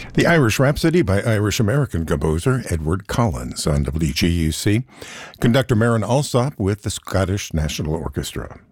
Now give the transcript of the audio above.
The Irish Rhapsody by Irish-American composer Edward Collins on WGUC. Conductor Maren Alsop with the Scottish National Orchestra.